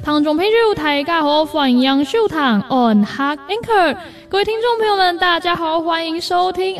聽眾朋友大家好，歡迎收聽 On Hak Anchor。各位聽眾朋友們，大家好，歡迎收聽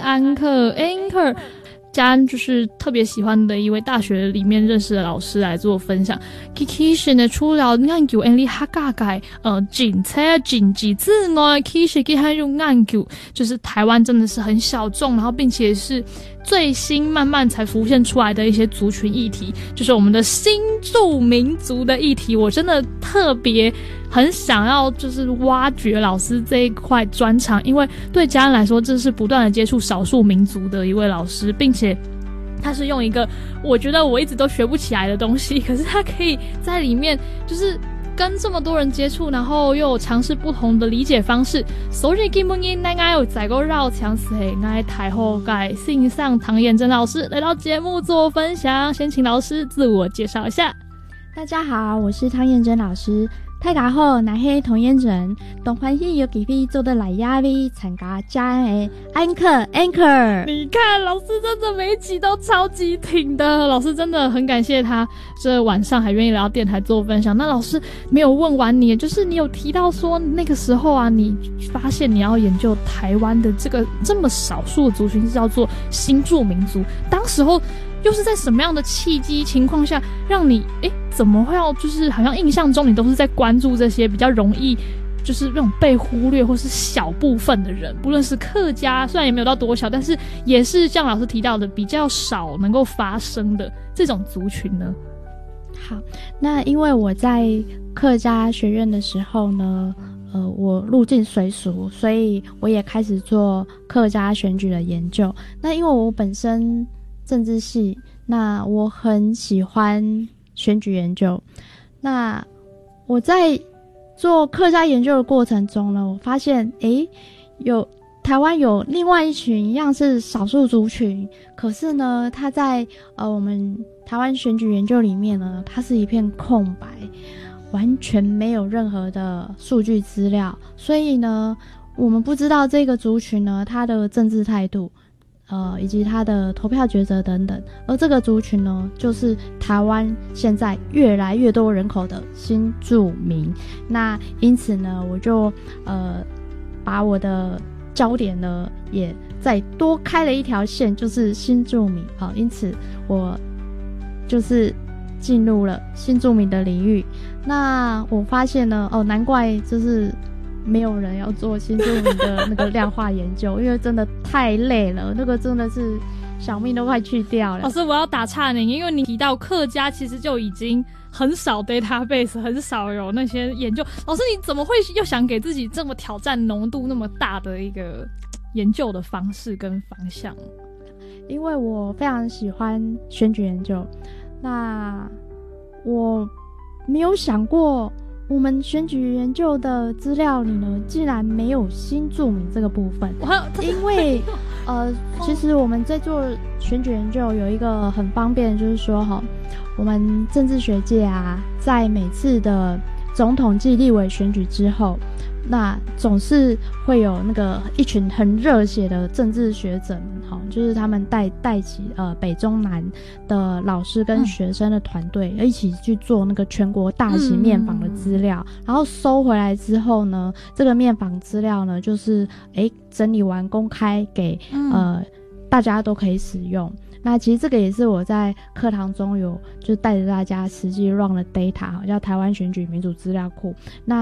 Anchor。家人就是特別喜歡的一位大學裡面認識的老師來做分享。其實呢，除了研究客家嘅政策經濟之外，其實佢還有研究，就是台灣真的是很小眾，然後並且是最新慢慢才浮現出來的一些族群議題，就是我們的新住民族的議題。我真的特別很想要就是挖掘老師這一塊專長，因為對家人來說，這是不斷的接觸少數民族的一位老師，並且他是用一個我覺得我一直都學不起來的東西，可是他可以在裡面就是跟這麼多人接觸，然後又有嘗試不同的理解方式。所以基本上我有在過繞牆時，我太後該欣賞唐彥真老師來到節目做分享。先請老師自我介紹一下。 大家好，我是唐彥真老師。大家好，我是唐彥真，都歡喜有機會做得來亞威參加家人的 Anchor。 你看，老師真的每一集都超級挺的，老師真的很感謝他，這晚上還願意來到電台做分享。那老師沒有問完你，就是你有提到說那個時候啊，你發現你要研究台灣的這個這麼少數的族群是叫做新住民族，當時候又是在什麼樣的契機情況下讓你怎麼會要就是好像印象中你都是在關注這些比較容易就是那種被忽略或是小部分的人，不論是客家，雖然也沒有到多小，但是也是像老師提到的比較少能夠發生的這種族群呢？ 好，那因為我在客家學院的時候呢，我入境隨俗，所以我也開始做客家選舉的研究。那因為我本身政治系，那我很喜歡選舉研究。那我在做客家研究的過程中呢，我發現有台灣有另外一群一樣是少數族群，可是呢它在我們台灣選舉研究裡面呢，它是一片空白，完全沒有任何的數據資料，所以呢我們不知道這個族群呢它的政治態度以及他的投票抉擇等等，而這個族群呢，就是台灣現在越來越多人口的新住民。那因此呢，我就把我的焦點呢，也再多開了一條線，就是新住民。因此我就是進入了新住民的領域。那我發現呢，難怪就是沒有人要做新住民的那個量化研究，因為真的太累了，那個真的是小命都快去掉了。 老師，我要打岔你，因為你提到客家其實就已經很少 database， 很少有那些研究。老師，你怎麼會又想給自己這麼挑戰濃度那麼大的一個研究的方式跟方向？ 因為我非常喜歡選舉研究，那我沒有想過我們選舉研究的資料裡呢，竟然沒有新住民這個部分。因為其實我們在做選舉研究有一個很方便，就是說我們政治學界啊，在每次的總統及立委選舉之後，那總是會有那個一群很熱血的政治學者們，就是他們帶起北中南的老師跟學生的團隊，一起去做那個全國大型面訪的資料，然後收回來之後呢，這個面訪資料呢，就是整理完公開給大家都可以使用。那其實這個也是我在課堂中有就帶着大家實際 run 的 data， 叫台灣選舉民主資料庫。那